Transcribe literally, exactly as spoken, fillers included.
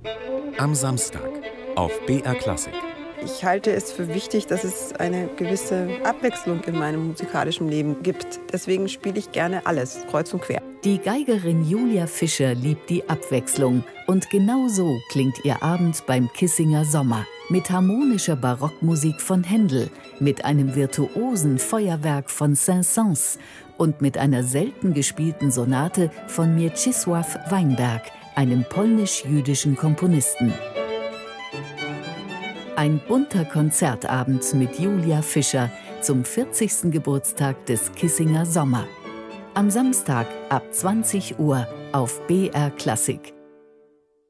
Am Samstag auf B R Klassik. Ich halte es für wichtig, dass es eine gewisse Abwechslung in meinem musikalischen Leben gibt. Deswegen spiele ich gerne alles, kreuz und quer. Die Geigerin Julia Fischer liebt die Abwechslung. Und genau so klingt ihr Abend beim Kissinger Sommer. Mit harmonischer Barockmusik von Händel, mit einem virtuosen Feuerwerk von Saint-Saëns und mit einer selten gespielten Sonate von Mieczysław Weinberg, einem polnisch-jüdischen Komponisten. Ein bunter Konzertabend mit Julia Fischer zum vierzigsten Geburtstag des Kissinger Sommer. Am Samstag ab zwanzig Uhr auf B R Klassik.